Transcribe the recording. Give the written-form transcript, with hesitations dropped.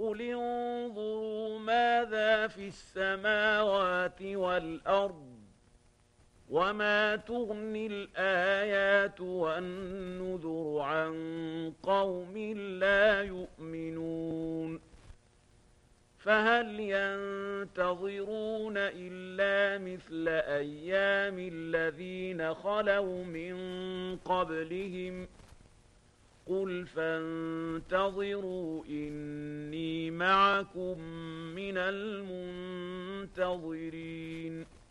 قل انظروا ماذا في السماوات والأرض وما تغني الآيات والنذر عن قوم لا يؤمنون فهل ينتظرون إلا مثل أيام الذين خلوا من قبلهم قل فانتظروا إني معكم من المنتظرين